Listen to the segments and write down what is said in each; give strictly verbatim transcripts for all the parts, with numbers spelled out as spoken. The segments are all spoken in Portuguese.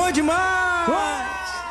bom demais!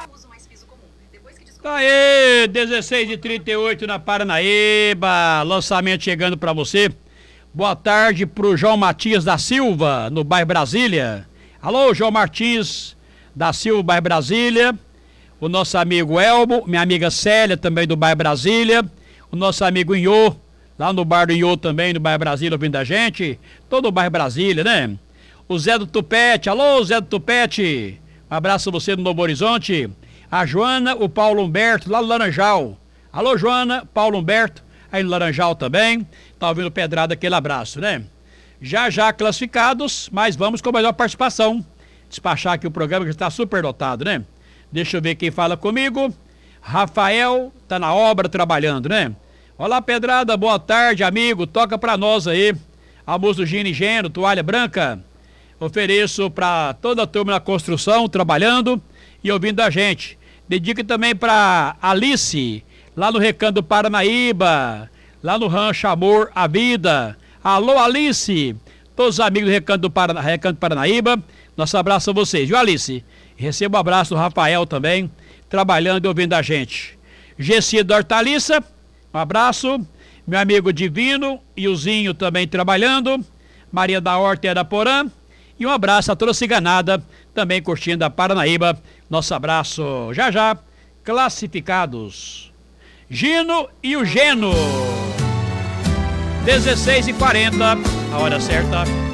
Tá aí, dezesseis e trinta e oito na Paranaíba, lançamento chegando pra você. Boa tarde pro João Matias da Silva, no bairro Brasília. Alô, João Martins da Silva, bairro Brasília. O nosso amigo Elmo, minha amiga Célia, também do bairro Brasília. O nosso amigo Inhô, lá no bar do Inhô também, no bairro Brasília, ouvindo a gente. Todo o bairro Brasília, né? O Zé do Tupete, alô, Zé do Tupete. Um abraço a você do Novo Horizonte. A Joana, o Paulo Humberto, lá no Laranjal. Alô, Joana, Paulo Humberto, aí no Laranjal também. Tá ouvindo pedrada, aquele abraço, né? Já já classificados, mas vamos com a melhor participação. Despachar aqui o programa que está super lotado, né? Deixa eu ver quem fala comigo. Rafael, tá na obra trabalhando, né? Olá, pedrada, boa tarde, amigo. Toca pra nós aí. A música do Gino e Geno, Toalha Branca. Ofereço pra toda a turma na construção, trabalhando e ouvindo a gente. Dedico também pra Alice, lá no Recanto do Paranaíba, lá no Rancho Amor à Vida. Alô, Alice, todos os amigos do Recanto do Parana, Recanto do Paranaíba, nosso abraço a vocês, viu, Alice? Receba um abraço do Rafael também, trabalhando e ouvindo a gente. Gessia da Hortaliça, um abraço. Meu amigo Divino e o Zinho também trabalhando. Maria da Horta e Araporã. E um abraço a toda a ciganada, também curtindo a Paranaíba. Nosso abraço já já. Classificados. Gino e o Geno. dezesseis e quarenta, a hora certa.